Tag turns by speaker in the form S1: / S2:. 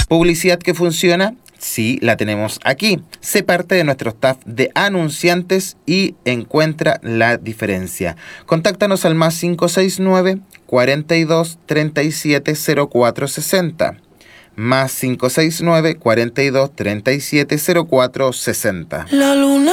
S1: ¿Publicidad que funciona? Sí, la tenemos aquí. Sé parte de nuestro staff de anunciantes y encuentra la diferencia. Contáctanos al más 569 42 37 04 60. Más 569 42 37 04 60. La luna